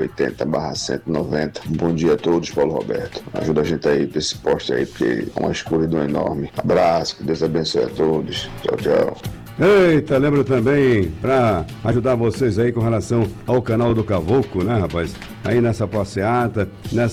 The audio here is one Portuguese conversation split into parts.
80/190. Bom dia a todos, Paulo Roberto. Ajuda a gente aí pra esse poste aí, porque é uma escuridão enorme. Abraço, que Deus abençoe a todos. Tchau, tchau. Eita, lembro também, para ajudar vocês aí com relação ao canal do Cavoco, né, rapaz? Aí nessa passeata,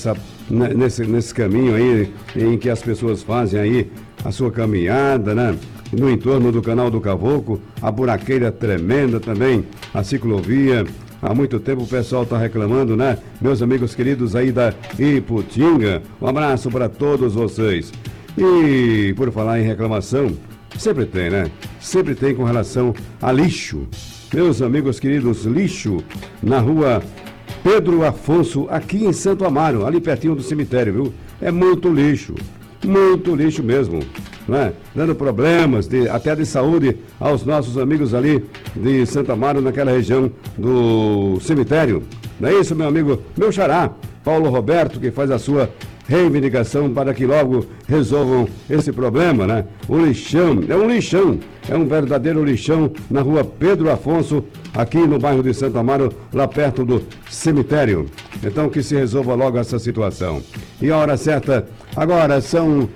nesse caminho aí em que as pessoas fazem aí a sua caminhada, né? No entorno do canal do Cavoco, a buraqueira tremenda também, a ciclovia. Há muito tempo o pessoal está reclamando, né? Meus amigos queridos aí da Iputinga, um abraço para todos vocês. E por falar em reclamação, sempre tem, né? Sempre tem com relação a lixo. Meus amigos queridos, lixo na rua Pedro Afonso, aqui em Santo Amaro, ali pertinho do cemitério, viu? É muito lixo mesmo, não é? Dando problemas até de saúde aos nossos amigos ali de Santo Amaro, naquela região do cemitério. Não é isso, meu amigo, meu xará, Paulo Roberto, que faz a sua reivindicação para que logo resolvam esse problema, né? O lixão, é um verdadeiro lixão na rua Pedro Afonso, aqui no bairro de Santo Amaro, lá perto do cemitério. Então que se resolva logo essa situação. E a hora certa, agora são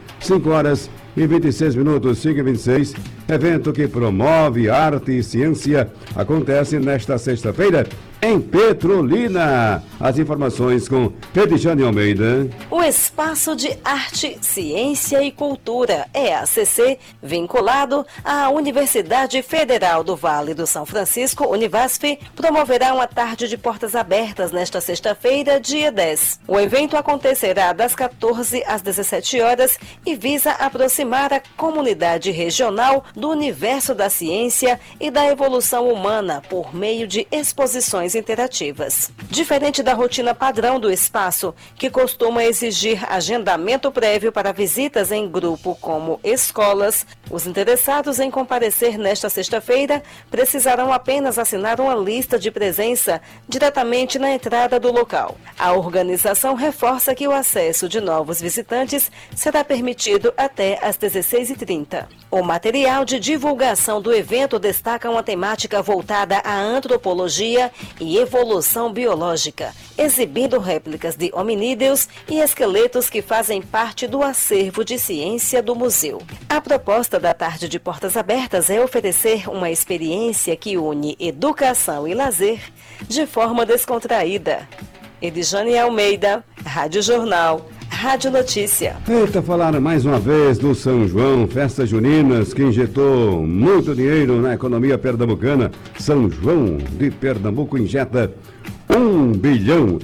5h26, 5h26, evento que promove arte e ciência, acontece nesta sexta-feira em Petrolina. As informações com Edjane Almeida. O Espaço de Arte, Ciência e Cultura, EACC, vinculado à Universidade Federal do Vale do São Francisco, Univasf, promoverá uma tarde de portas abertas nesta sexta-feira, dia 10. O evento acontecerá das 14 às 17 horas e visa aproximar a comunidade regional do universo da ciência e da evolução humana por meio de exposições interativas. Diferente da rotina padrão do espaço, que costuma exigir agendamento prévio para visitas em grupo como escolas, os interessados em comparecer nesta sexta-feira precisarão apenas assinar uma lista de presença diretamente na entrada do local. A organização reforça que o acesso de novos visitantes será permitido até às 16h30. O material de divulgação do evento destaca uma temática voltada à antropologia e evolução biológica, exibindo réplicas de hominídeos e esqueletos que fazem parte do acervo de ciência do museu. A proposta da tarde de portas abertas é oferecer uma experiência que une educação e lazer de forma descontraída. Edjane Almeida, Rádio Jornal, Rádio Notícia. Eita, falaram mais uma vez do São João, festas juninas que injetou muito dinheiro na economia pernambucana. São João de Pernambuco injeta 1 bilhão,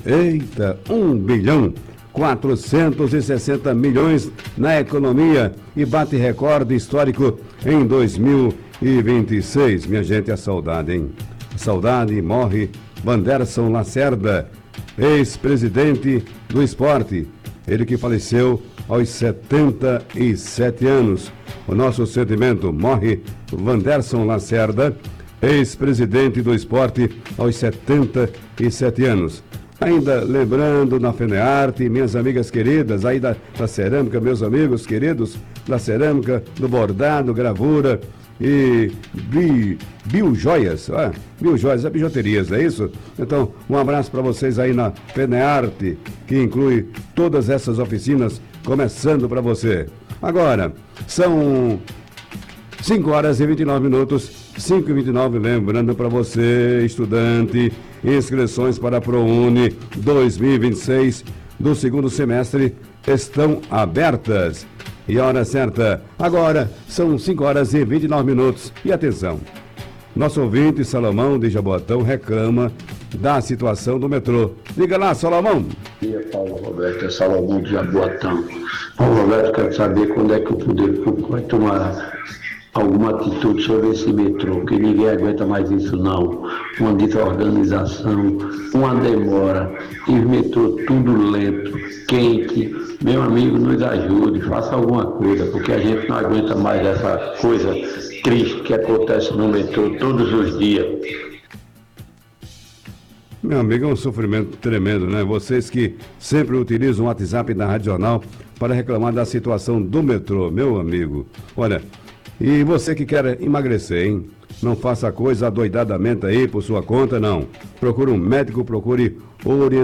460 milhões na economia e bate recorde histórico em 2026. Minha gente, a saudade, hein? A saudade morre. Wanderson Lacerda, ex-presidente do esporte. Ele que faleceu aos 77 anos. O nosso sentimento, morre Wanderson Lacerda, ex-presidente do esporte, aos 77 anos. Ainda lembrando na FENEARTE, minhas amigas queridas, aí da cerâmica, meus amigos queridos, da cerâmica, do bordado, gravura e biojoias, biojoias, bijuterias, é isso? Então, um abraço para vocês aí na FENEARTE, que inclui todas essas oficinas, começando para você. Agora, são 5h29, 5h29, lembrando para você, estudante, inscrições para a ProUni 2026 do segundo semestre estão abertas. E a hora certa, agora são 5h29. E atenção, nosso ouvinte Salomão de Jaboatão reclama da situação do metrô. Liga lá, Salomão. Bom dia, Paulo Roberto, é Salomão de Jaboatão. Paulo Roberto, quero saber quando é que o poder público vai tomar alguma atitude sobre esse metrô, que ninguém aguenta mais isso não. Uma desorganização, uma demora, e o metrô tudo lento, quente. Meu amigo, nos ajude, faça alguma coisa, porque a gente não aguenta mais essa coisa triste que acontece no metrô todos os dias. Meu amigo, é um sofrimento tremendo, né? Vocês que sempre utilizam o WhatsApp da Rádio Jornal para reclamar da situação do metrô, meu amigo. Olha, e você que quer emagrecer, hein? Não faça coisa adoidadamente aí por sua conta, não. Procure um médico, procure orientação.